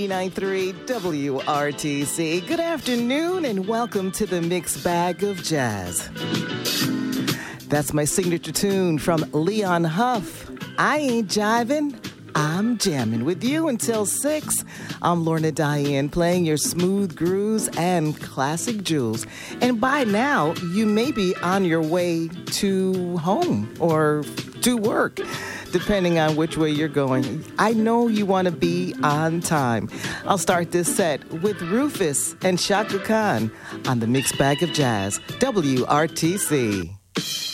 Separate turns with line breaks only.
89.3 WRTC. Good afternoon and welcome to the Mixed Bag of Jazz. That's my signature tune from Leon Huff. I ain't jiving, I'm jamming with you until 6. I'm Lorna Diane playing your smooth grooves and classic jewels. And by now, you may be on your way to home or to work, depending on which way you're going. I know you want to be on time. I'll start this set with Rufus and Shaka Khan on the Mixed Bag of Jazz, WRTC.